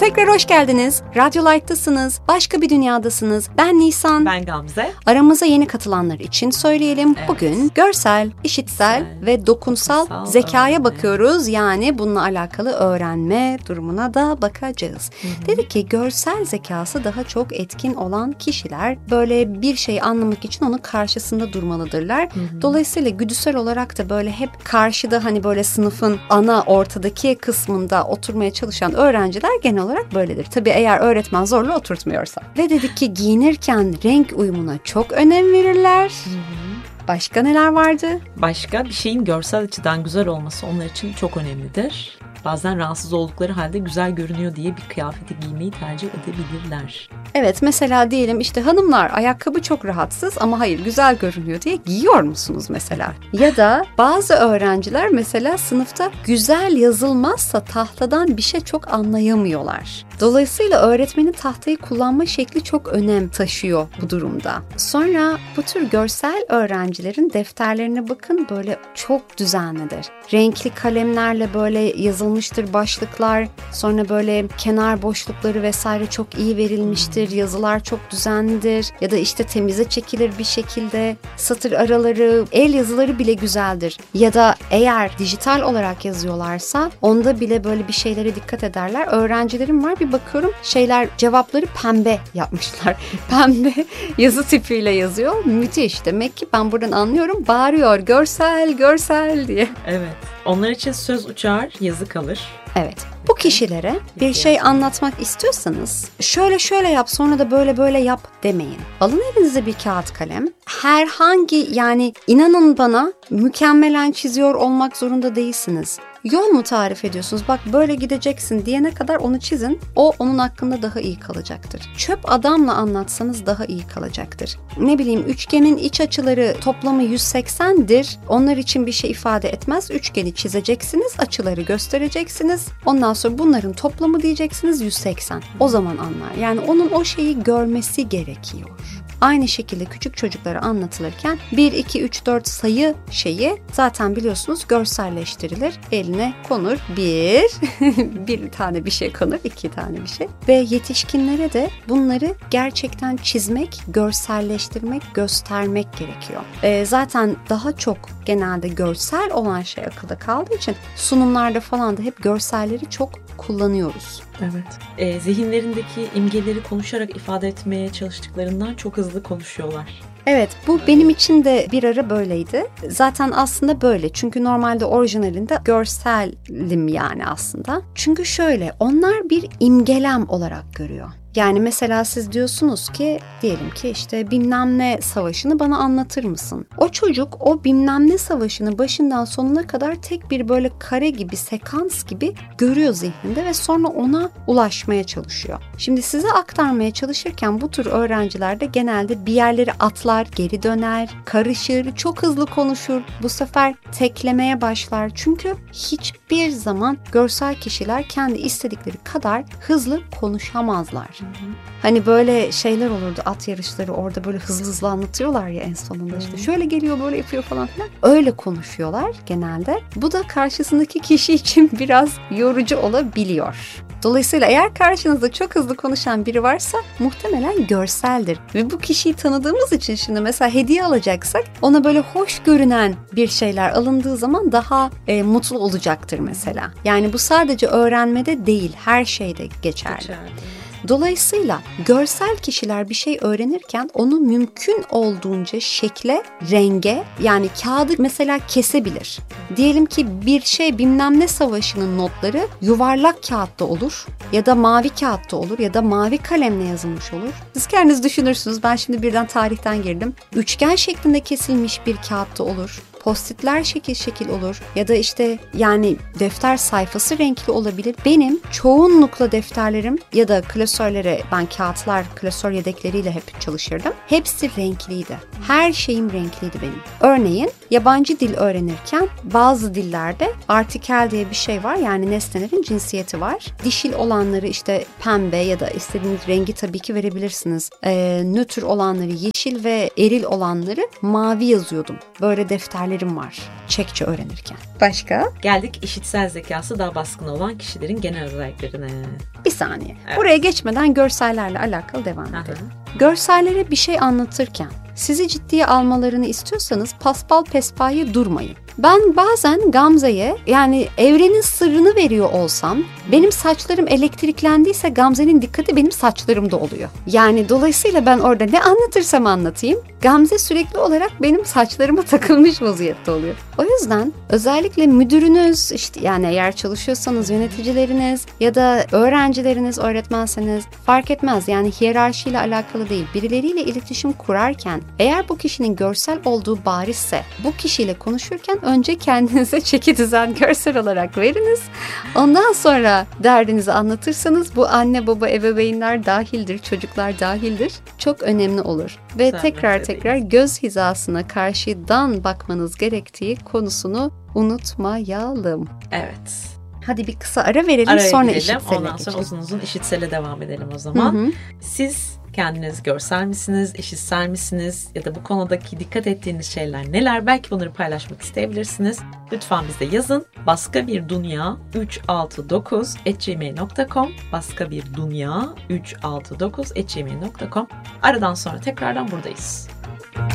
Tekrar hoş geldiniz. Radyo Light'tasınız. Başka bir dünyadasınız. Ben Nisan. Ben Gamze. Aramıza yeni katılanlar için söyleyelim. Evet. Bugün görsel, işitsel ve dokunsal zekaya bakıyoruz. Yani bununla alakalı öğrenme durumuna da bakacağız. Dedik ki görsel zekası daha çok etkin olan kişiler böyle bir şeyi anlamak için onun karşısında durmalıdırlar. Dolayısıyla güdüsel olarak da böyle hep karşıda hani böyle sınıfın ana ortadaki kısmında oturmaya çalışan öğrenciler genel olarak böyledir. Tabii eğer öğretmen zorla oturtmuyorsa. Ve dedik ki giyinirken renk uyumuna çok önem verirler. Başka neler vardı? Başka bir şeyin görsel açıdan güzel olması onlar için çok önemlidir. Bazen rahatsız oldukları halde güzel görünüyor diye bir kıyafeti giymeyi tercih edebilirler. Evet, mesela diyelim işte hanımlar ayakkabı çok rahatsız ama hayır güzel görünüyor diye giyiyor musunuz mesela? Ya da bazı öğrenciler mesela sınıfta güzel yazılmazsa tahtadan bir şey çok anlayamıyorlar. Dolayısıyla öğretmenin tahtayı kullanma şekli çok önem taşıyor bu durumda. Sonra bu tür görsel öğrencilerin defterlerine bakın, böyle çok düzenlidir. Renkli kalemlerle böyle yazılmıştır başlıklar, sonra böyle kenar boşlukları vesaire çok iyi verilmiştir, yazılar çok düzenlidir ya da işte temize çekilir bir şekilde, satır araları, el yazıları bile güzeldir. Ya da eğer dijital olarak yazıyorlarsa onda bile böyle bir şeylere dikkat ederler. Öğrencilerim var, bir bakıyorum cevapları pembe yapmışlar. Pembe yazı tipiyle yazıyor. Müthiş. Demek ki ben buradan anlıyorum. Bağırıyor görsel diye. Evet. Onlar için söz uçar, yazı kalır. Evet. Bu kişilere bir şey anlatmak istiyorsanız şöyle yap, sonra da böyle yap demeyin. Alın elinize bir kağıt kalem. Herhangi, yani inanın bana, mükemmelen çiziyor olmak zorunda değilsiniz. Yol mu tarif ediyorsunuz? Bak böyle gideceksin diyene kadar onu çizin. O onun hakkında daha iyi kalacaktır. Çöp adamla anlatsanız daha iyi kalacaktır. Ne bileyim, üçgenin iç açıları toplamı 180'dir. Onlar için bir şey ifade etmez. Üçgeni çizeceksiniz, açıları göstereceksiniz. Ondan sonra bunların toplamı diyeceksiniz 180. O zaman anlar. Yani onun o şeyi görmesi gerekiyor. Aynı şekilde küçük çocuklara anlatılırken 1, 2, 3, 4 sayı şeyi zaten biliyorsunuz görselleştirilir. Eline konur. Bir tane bir şey konur. 2 tane bir şey. Ve yetişkinlere de bunları gerçekten çizmek, görselleştirmek, göstermek gerekiyor. Zaten daha çok genelde görsel olan şey akılda kaldığı için sunumlarda falan da hep görselleri çok kullanıyoruz. Evet. Zihinlerindeki imgeleri konuşarak ifade etmeye çalıştıklarından çok hızlı konuşuyorlar. Evet, bu benim için de bir ara böyleydi. Zaten aslında böyle. Çünkü normalde orijinalinde görselim yani aslında. Çünkü şöyle, onlar bir imgelem olarak görüyor. Yani mesela siz diyorsunuz ki, diyelim ki işte bilmem ne savaşını bana anlatır mısın? O çocuk o bilmem ne savaşını başından sonuna kadar tek bir böyle kare gibi, sekans gibi görüyor zihninde ve sonra ona ulaşmaya çalışıyor. Şimdi size aktarmaya çalışırken bu tür öğrenciler de genelde bir yerleri atlar, geri döner, karışır, çok hızlı konuşur. Bu sefer teklemeye başlar. Çünkü hiçbir zaman görsel kişiler kendi istedikleri kadar hızlı konuşamazlar. Hani böyle şeyler olurdu, at yarışları, orada böyle hızlı anlatıyorlar ya en sonunda, işte şöyle geliyor böyle yapıyor falan filan. Öyle konuşuyorlar genelde. Bu da karşısındaki kişi için biraz yorucu olabiliyor. Dolayısıyla eğer karşınızda çok hızlı konuşan biri varsa muhtemelen görseldir. Ve bu kişiyi tanıdığımız için şimdi mesela hediye alacaksak ona böyle hoş görünen bir şeyler alındığı zaman daha mutlu olacaktır mesela. Yani bu sadece öğrenmede değil, her şeyde geçerli. Dolayısıyla görsel kişiler bir şey öğrenirken onu mümkün olduğunca şekle, renge, yani kağıdı mesela kesebilir. Diyelim ki bir şey bilmem ne savaşının notları yuvarlak kağıtta olur ya da mavi kağıtta olur ya da mavi kalemle yazılmış olur. Siz kendiniz düşünürsünüz, ben şimdi birden tarihten girdim. Üçgen şeklinde kesilmiş bir kağıtta olur. Post-itler şekil olur ya da işte yani defter sayfası renkli olabilir. Benim çoğunlukla defterlerim ya da klasörlere, ben kağıtlar, klasör yedekleriyle hep çalışırdım. Hepsi renkliydi. Her şeyim renkliydi benim. Örneğin yabancı dil öğrenirken bazı dillerde artikel diye bir şey var. Yani nesnelerin cinsiyeti var. Dişil olanları işte pembe ya da istediğiniz rengi tabii ki verebilirsiniz. Nötr olanları yeşil ve eril olanları mavi yazıyordum. Böyle defterlerim var Çekçe öğrenirken. Başka? Geldik işitsel zekası daha baskın olan kişilerin genel özelliklerine. Bir saniye. Evet. Buraya geçmeden görsellerle alakalı devam edelim. Görsellere bir şey anlatırken sizi ciddiye almalarını istiyorsanız paspal pespayı durmayın. Ben bazen Gamze'ye yani evrenin sırrını veriyor olsam benim saçlarım elektriklendiyse Gamze'nin dikkati benim saçlarımda oluyor. Yani dolayısıyla ben orada ne anlatırsam anlatayım Gamze sürekli olarak benim saçlarıma takılmış vaziyette oluyor. O yüzden özellikle müdürünüz işte yani eğer çalışıyorsanız yöneticileriniz ya da öğrencileriniz öğretmenseniz fark etmez yani hiyerarşiyle alakalı değil. Birileriyle iletişim kurarken eğer bu kişinin görsel olduğu barizse bu kişiyle konuşurken önce kendinize çeki düzen görsel olarak veriniz. Ondan sonra derdinizi anlatırsanız bu anne baba ebeveynler dahildir, çocuklar dahildir. Çok önemli olur. Ve tekrar göz hizasına karşıdan bakmanız gerektiği konusunu unutmayalım. Evet. Hadi bir kısa ara verelim Araya sonra girelim. işitsele Ondan sonra uzun uzun işitsele devam edelim o zaman. Hı hı. Siz kendiniz görsel misiniz, işitsel misiniz ya da bu konudaki dikkat ettiğiniz şeyler neler? Belki bunları paylaşmak isteyebilirsiniz. Lütfen bize yazın. baskabirdünya369@gmail.com baskabirdünya369@gmail.com Aradan sonra tekrardan buradayız.